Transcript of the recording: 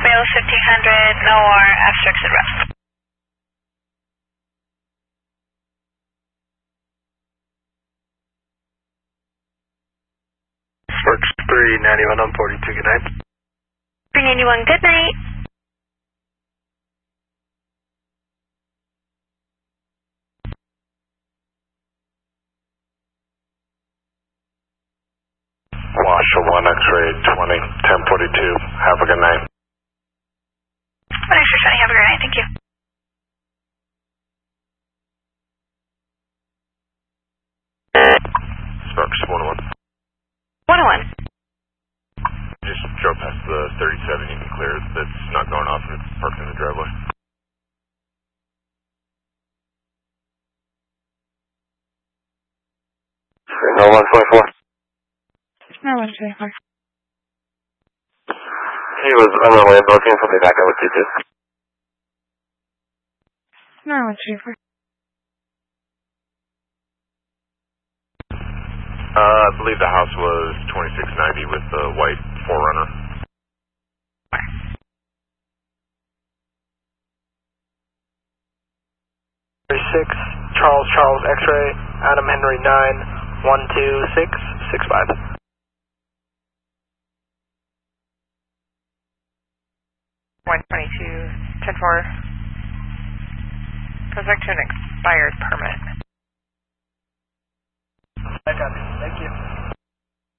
Rail 1500, NOR, asterisk at rest. Sparks 391 on 42, good night. 391, good night. Washer 1 X-ray 20, 1042, have a good night. 1 X-ray 20, have a good night, thank you. Sparks 101. 101. Just drove past the 37 you can clear that's not going off and it's parked in the driveway. No 124. No 124. He was on the way, looking for me back up with you too. No 124. I believe the house was 2690 with the white 4Runner. Charles X-ray, Adam Henry 9, 12665. 122, 10-4. Goes back to an expired permit. I got it. Thank you.